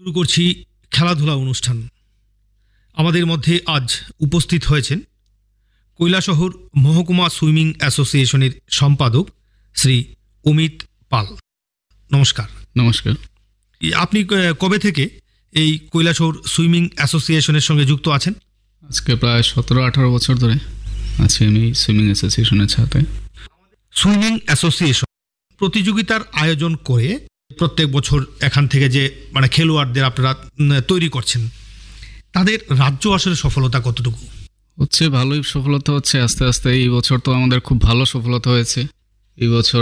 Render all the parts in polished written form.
শুরু করছি খেলাধুলা অনুষ্ঠান। আমাদের মধ্যে আজ উপস্থিত হয়েছেন কৈলাসহর মহকুমা সুইমিং অ্যাসোসিয়েশনের সম্পাদক শ্রী অমিত পাল। নমস্কার। নমস্কার। আপনি কবে থেকে এই কৈলাসহর সুইমিং অ্যাসোসিয়েশনের সঙ্গে যুক্ত আছেন? আজকে প্রায় 17-18 বছর ধরে আছি আমি সুইমিং অ্যাসোসিয়েশনের সাথে। সুইমিং অ্যাসোসিয়েশন প্রতিযোগিতার আয়োজন করে প্রত্যেক বছর এখান থেকে যে খেলোয়াড়দের আপনারা তৈরি করছেন, তাদের রাজ্য আসলে সফলতা কতটুকু হচ্ছে? ভালোই সফলতা হচ্ছে আস্তে আস্তে। এই বছর তো আমাদের খুব ভালো সফলতা হয়েছে। এই বছর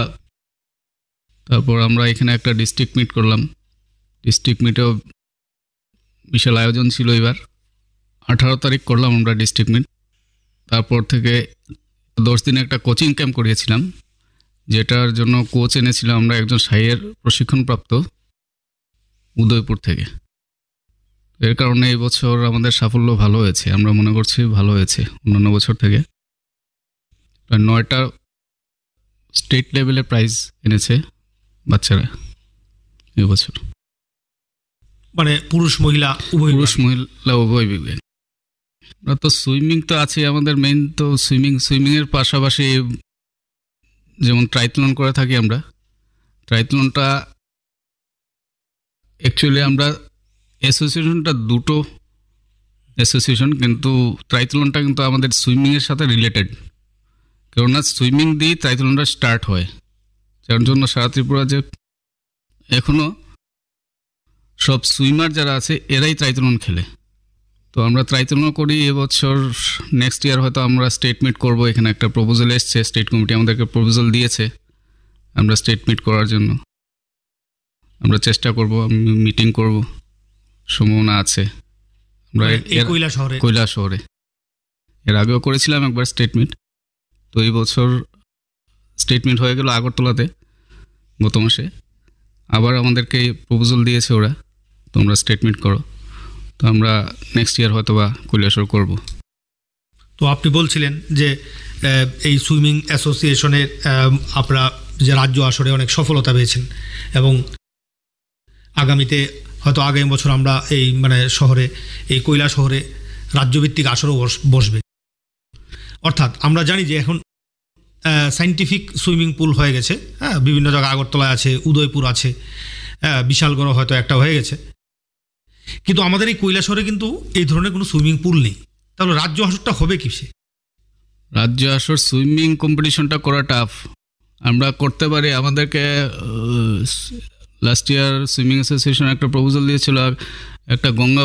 আমরা এখানে একটা ডিস্ট্রিক্ট মিট করলাম। ডিস্ট্রিক্ট মিটেও বিশাল আয়োজন ছিল। এবার 18 তারিখ করলাম আমরা ডিস্ট্রিক্ট মিট। তারপর থেকে 10 দিনে একটা কোচিং ক্যাম্প করিয়েছিলাম, যেটার জন্য কোচ এনেছিলাম আমরা একজন সাইয়ের প্রশিক্ষণপ্রাপ্ত উদয়পুর থেকে। এর কারণে এই বছর আমাদের সাফল্য ভালো হয়েছে, আমরা মনে করছি ভালো হয়েছে অন্যান্য বছর থেকে। প্রায় 9টা স্টেট লেভেলে প্রাইজ এনেছে বাচ্চারা এবছর, পুরুষ মহিলা উভয় বিভাগে। আমরা তো সুইমিং তো আছে আমাদের মেইন, তো সুইমিংয়ের পাশাপাশি যেমন ট্রাইথলন করে থাকি আমরা। ট্রাইথলনটা অ্যাকচুয়ালি আমরা অ্যাসোসিয়েশনটা দুটো অ্যাসোসিয়েশন, কিন্তু ট্রাইথলনটা কিন্তু আমাদের সুইমিংয়ের সাথে রিলেটেড, কেননা সুইমিং দিয়ে ট্রাইথলনটা স্টার্ট হয়। যার জন্য সারা ত্রিপুরা যে এখনও সব সুইমার যারা আছে এরাই ট্রাইথলন খেলে। তো আমরা ট্রাইথলন করি। এবছর নেক্সট ইয়ার হয়তো আমরা স্টেট মিট করবো। এখানে একটা প্রপোজাল এসছে, স্টেট কমিটি আমাদেরকে প্রপোজাল দিয়েছে আমরা স্টেট মিট করার জন্য। আমরা চেষ্টা করব, মিটিং করব, সম্ভাবনা আছে। আমরা কৈলাসহরে এর আগেও করেছিলাম একবার স্টেট মিট। তো এই বছর স্টেট মিট হয়ে গেল আগরতলাতে গত মাসে। আবার আমাদেরকে প্রপোজাল দিয়েছে ওরা, তোমরা স্টেট মিট করো। তো আমরা নেক্সট ইয়ার হয়তো বা কৈলাসহর করব। তো আপনি বলছিলেন যে এই সুইমিং অ্যাসোসিয়েশনের আপনারা যে রাজ্য আসরে অনেক সফলতা পেয়েছেন এবং আগামীতে হয়তো আগামী বছর আমরা এই শহরে, এই কৈলাসহরে রাজ্যভিত্তিক আসরও বসবে। অর্থাৎ আমরা জানি যে এখন সায়েন্টিফিক সুইমিং পুল হয়ে গেছে। হ্যাঁ, বিভিন্ন জায়গায় আগরতলায় আছে, উদয়পুর আছে, বিশালগড় হয়তো একটা হয়ে গেছে। কিন্তু আমাদের এই কৈলাসহরে কিন্তু এই ধরনের কোনো সুইমিং পুল নেই। তাহলে রাজ্য আসরটা হবে কিসে? রাজ্য আসর সুইমিং কম্পিটিশনটা করা টাফ। আমরা করতে পারি, আমাদেরকে লাস্ট ইয়ার সুইমিং অ্যাসোসিয়েশন একটা প্রপোজাল দিয়েছিল, একটা গঙ্গা